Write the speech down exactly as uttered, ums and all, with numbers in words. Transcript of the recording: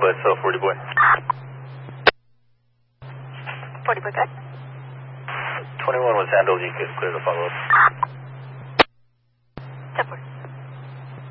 Alpha, it's uh, forty boy. forty boy, good. twenty-one was handled, you could clear the follow-up.